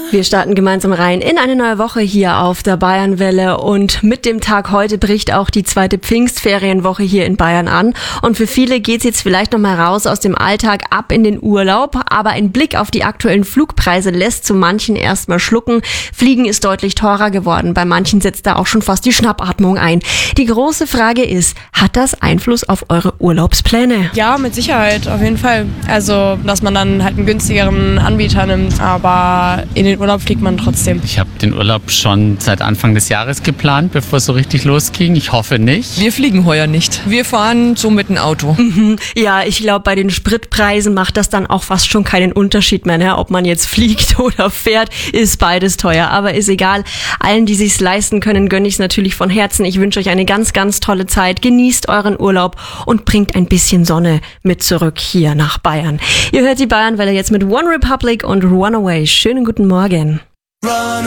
Wir starten gemeinsam rein in eine neue Woche hier auf der Bayernwelle und mit dem Tag heute bricht auch die zweite Pfingstferienwoche hier in Bayern an und für viele geht's jetzt vielleicht noch mal raus aus dem Alltag ab in den Urlaub, aber ein Blick auf die aktuellen Flugpreise lässt zu manchen erstmal schlucken. Fliegen ist deutlich teurer geworden, bei manchen setzt da auch schon fast die Schnappatmung ein. Die große Frage ist, hat das Einfluss auf eure Urlaubspläne? Ja, mit Sicherheit, auf jeden Fall. Also, dass man dann halt einen günstigeren Anbieter nimmt, aber in den Urlaub fliegt man trotzdem. Ich habe den Urlaub schon seit Anfang des Jahres geplant, bevor es so richtig losging. Ich hoffe nicht. Wir fliegen heuer nicht. Wir fahren so mit dem Auto. Ja, ich glaube, bei den Spritpreisen macht das dann auch fast schon keinen Unterschied mehr, ne? Ob man jetzt fliegt oder fährt, ist beides teuer. Aber ist egal. Allen, die sich's leisten können, gönne ich es natürlich von Herzen. Ich wünsche euch eine ganz, ganz tolle Zeit. Genießt euren Urlaub und bringt ein bisschen Sonne mit zurück hier nach Bayern. Ihr hört die Bayernwelle jetzt mit One Republic und Runaway. Schönen guten Morgen.